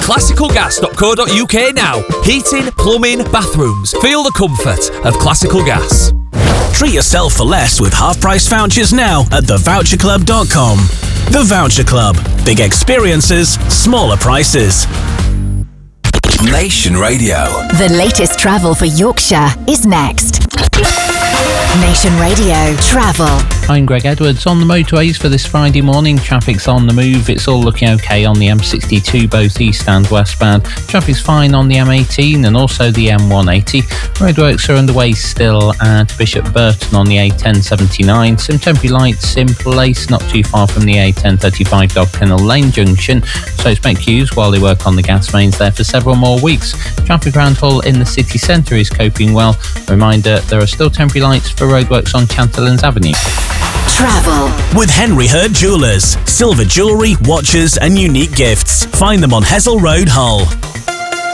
classicalgas.co.uk now. Heating, plumbing, bathrooms. Feel the comfort of Classical Gas. Treat yourself for less with half-price vouchers now at thevoucherclub.com. The Voucher Club. Big experiences, smaller prices. Nation Radio. The latest travel for Yorkshire is next. Nation Radio Travel. I'm Greg Edwards. On the motorways for this Friday morning, traffic's on the move. It's all looking okay on the M62, both east and westbound. Traffic's fine on the M18 and also the M180. Roadworks are underway still at Bishop Burton on the A1079. Some temporary lights in place not too far from the A1035 Dog Kennel Lane junction, so expect queues while they work on the gas mains there for several more weeks. Traffic around Hull in the city centre is coping well. Reminder, there are still temporary lights for roadworks on Chanterlands Avenue. Travel with Henry Hurt Jewellers. Silver jewellery, watches and unique gifts. Find them on Hessel Road, Hull.